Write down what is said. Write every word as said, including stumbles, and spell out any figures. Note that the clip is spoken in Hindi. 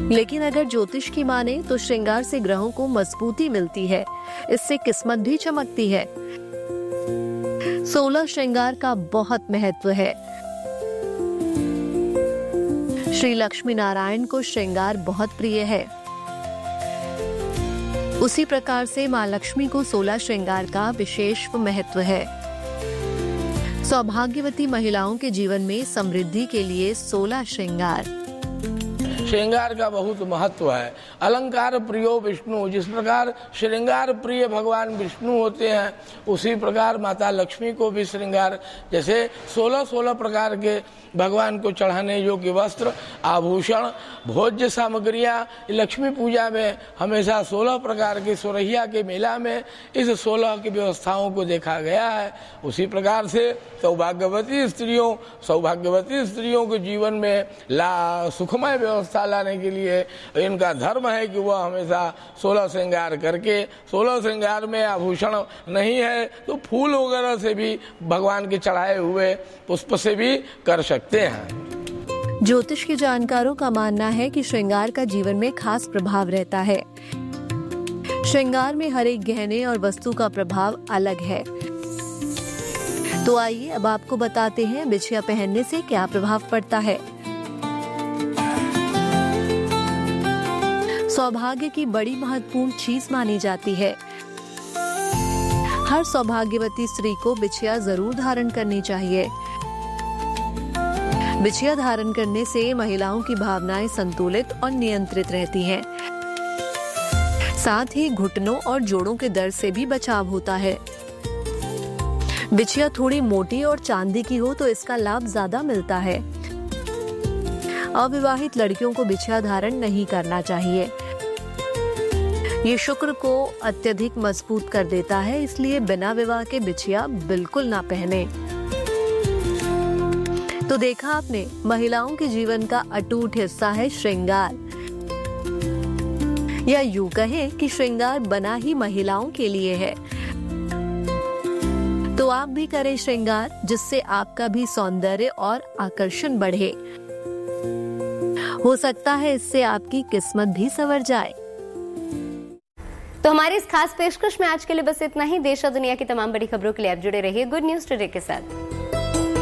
लेकिन अगर ज्योतिष की माने तो श्रृंगार से ग्रहों को मजबूती मिलती है, इससे किस्मत भी चमकती है। सोलह श्रृंगार का बहुत महत्व है। श्री लक्ष्मी नारायण को श्रृंगार बहुत प्रिय है। उसी प्रकार से माँ लक्ष्मी को सोलह श्रृंगार का विशेष महत्व है। सौभाग्यवती महिलाओं के जीवन में समृद्धि के लिए सोलह श्रृंगार। श्रृंगार का बहुत महत्व है। अलंकार प्रियो विष्णु, जिस प्रकार श्रृंगार प्रिय भगवान विष्णु होते हैं, उसी प्रकार माता लक्ष्मी को भी श्रृंगार, जैसे सोलह सोलह प्रकार के भगवान को चढ़ाने योग्य वस्त्र, आभूषण, भोज्य सामग्रियाँ लक्ष्मी पूजा में हमेशा सोलह प्रकार के सोरहिया के मेला में इस सोलह की व्यवस्थाओं को देखा गया है। उसी प्रकार से सौभाग्यवती स्त्रियों सौभाग्यवती स्त्रियों के जीवन में ला सुखमय व्यवस्था लाने के लिए इनका धर्म है कि वह हमेशा सोलह श्रृंगार करके, सोलह श्रृंगार में आभूषण नहीं है तो फूल वगैरह से भी भगवान के चढ़ाए हुए पुष्प से भी कर सकते हैं। ज्योतिष के जानकारों का मानना है कि श्रृंगार का जीवन में खास प्रभाव रहता है। श्रृंगार में हर एक गहने और वस्तु का प्रभाव अलग है। तो आइए अब आपको बताते हैं बिछिया पहनने से क्या प्रभाव पड़ता है। सौभाग्य की बड़ी महत्वपूर्ण चीज मानी जाती है। हर सौभाग्यवती स्त्री को बिछिया जरूर धारण करनी चाहिए। बिछिया धारण करने से महिलाओं की भावनाएं संतुलित और नियंत्रित रहती हैं। साथ ही घुटनों और जोड़ों के दर्द से भी बचाव होता है। बिछिया थोड़ी मोटी और चांदी की हो तो इसका लाभ ज्यादा मिलता है। अविवाहित लड़कियों को बिछिया धारण नहीं करना चाहिए। ये शुक्र को अत्यधिक मजबूत कर देता है, इसलिए बिना विवाह के बिछिया बिल्कुल ना पहने। तो देखा आपने, महिलाओं के जीवन का अटूट हिस्सा है श्रृंगार, या यूं कहें कि श्रृंगार बना ही महिलाओं के लिए है। तो आप भी करें श्रृंगार, जिससे आपका भी सौंदर्य और आकर्षण बढ़े। हो सकता है इससे आपकी किस्मत भी संवर जाए। तो हमारे इस खास पेशकश में आज के लिए बस इतना ही। देश और दुनिया की तमाम बड़ी खबरों के लिए आप जुड़े रहिए गुड न्यूज टुडे के साथ।